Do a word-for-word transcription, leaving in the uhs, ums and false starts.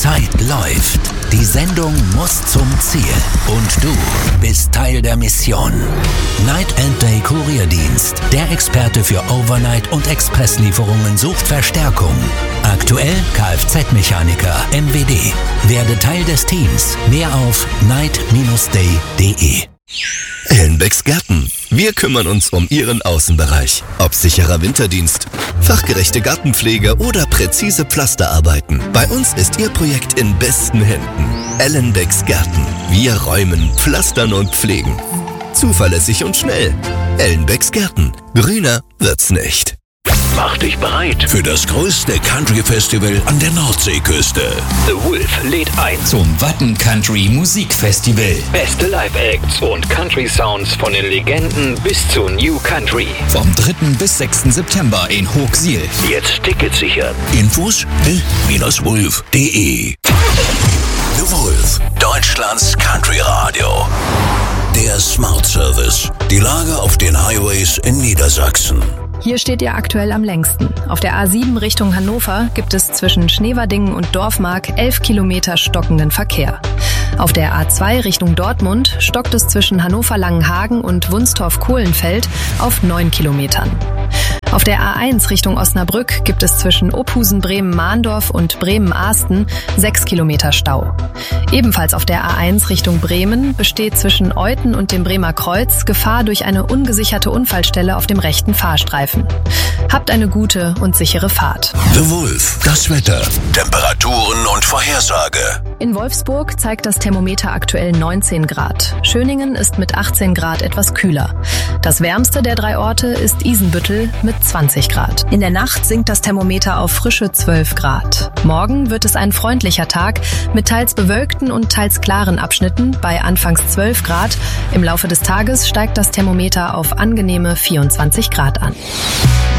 Zeit läuft. Die Sendung muss zum Ziel. Und du bist Teil der Mission. Night and Day Kurierdienst. Der Experte für Overnight- und Expresslieferungen sucht Verstärkung. Aktuell Kfz-Mechaniker M W D. Werde Teil des Teams. Mehr auf night dash day punkt de. Ellenbecks Gärten. Wir kümmern uns um Ihren Außenbereich. Ob sicherer Winterdienst, fachgerechte Gartenpflege oder präzise Pflasterarbeiten. Bei uns ist Ihr Projekt in besten Händen. Ellenbecks Gärten. Wir räumen, pflastern und pflegen. Zuverlässig und schnell. Ellenbecks Gärten. Grüner wird's nicht. Mach dich bereit für das größte Country-Festival an der Nordseeküste. The Wolf lädt ein zum Watten Country Musikfestival. Beste Live-Acts und Country-Sounds von den Legenden bis zu New Country. Vom dritten bis sechsten September in Hochsiel. Jetzt Tickets sichern. Infos the wolf punkt de. The Wolf, Deutschlands Country-Radio. Der Smart Service. Die Lage auf den Highways in Niedersachsen. Hier steht ihr aktuell am längsten. Auf der A sieben Richtung Hannover gibt es zwischen Schneverdingen und Dorfmark elf Kilometer stockenden Verkehr. Auf der A zwei Richtung Dortmund stockt es zwischen Hannover-Langenhagen und Wunstorf-Kohlenfeld auf neun Kilometern. Auf der A eins Richtung Osnabrück gibt es zwischen Ophusen-Bremen-Mahndorf und Bremen-Ahsten sechs Kilometer Stau. Ebenfalls auf der A eins Richtung Bremen besteht zwischen Euthen und dem Bremer Kreuz Gefahr durch eine ungesicherte Unfallstelle auf dem rechten Fahrstreifen. Habt eine gute und sichere Fahrt. The Wolf, das Wetter, Temperaturen und Vorhersage. In Wolfsburg zeigt das Thermometer aktuell neunzehn Grad. Schöningen ist mit achtzehn Grad etwas kühler. Das wärmste der drei Orte ist Isenbüttel mit zwanzig Grad. In der Nacht sinkt das Thermometer auf frische zwölf Grad. Morgen wird es ein freundlicher Tag mit teils bewölkten und teils klaren Abschnitten bei anfangs zwölf Grad. Im Laufe des Tages steigt das Thermometer auf angenehme vierundzwanzig Grad an.